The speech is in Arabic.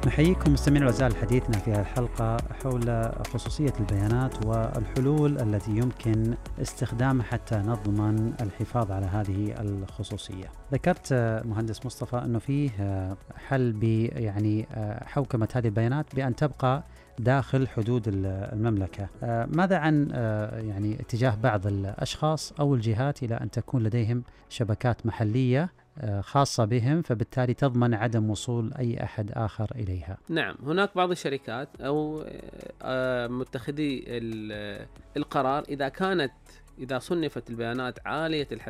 نحييكم مستمعين الأعزاء لحديثنا في هذه الحلقة حول خصوصية البيانات والحلول التي يمكن استخدامها حتى نضمن الحفاظ على هذه الخصوصية. ذكرت مهندس مصطفى أنه فيه حل يعني حوكمة هذه البيانات بأن تبقى داخل حدود المملكة. ماذا عن يعني اتجاه بعض الأشخاص أو الجهات إلى أن تكون لديهم شبكات محلية خاصة بهم، فبالتالي تضمن عدم وصول أي أحد آخر إليها؟ نعم، هناك بعض الشركات أو متخذي القرار إذا صنفت البيانات عالية